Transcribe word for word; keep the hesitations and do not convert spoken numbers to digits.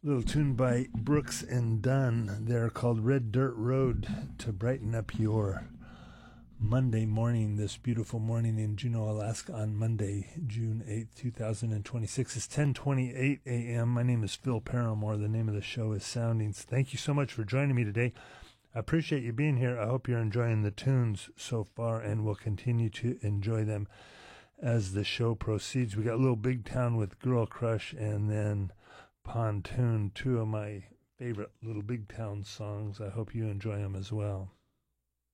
Little tune by Brooks and Dunn. They're called Red Dirt Road, to brighten up your Monday morning, this beautiful morning in Juneau, Alaska, on Monday, June eighth, twenty twenty-six. It's ten twenty-eight a.m. My name is Phil Paramore. The name of the show is Soundings. Thank you so much for joining me today. I appreciate you being here. I hope you're enjoying the tunes so far and will continue to enjoy them as the show proceeds. We got Little Big Town with Girl Crush, and then Pontoon, two of my favorite Little Big Town songs. I hope you enjoy them as well.